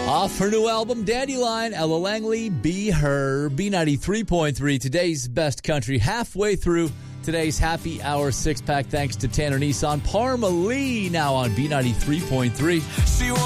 Off her new album, Dandelion, Ella Langley, Be Her, B93.3, today's best country, halfway through today's happy hour six-pack, thanks to Tanner Nissan. Parma Lee now on B93.3.